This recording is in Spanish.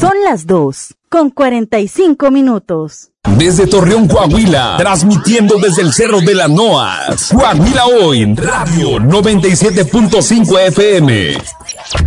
Son las 2:45. Desde Torreón, Coahuila, transmitiendo desde el Cerro de las Noas. Coahuila Hoy, Radio 97.5 FM.